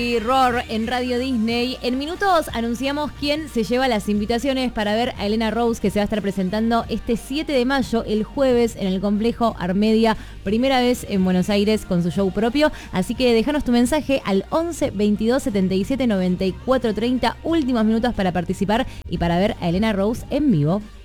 Y Roar en Radio Disney. En minutos anunciamos quién se lleva las invitaciones para ver a Elena Rose, que se va a estar presentando este 7 de mayo, el jueves, en el complejo Armedia, primera vez en Buenos Aires con su show propio. Así que déjanos tu mensaje al 11 22 77 94 30, últimos minutos para participar y para ver a Elena Rose en vivo.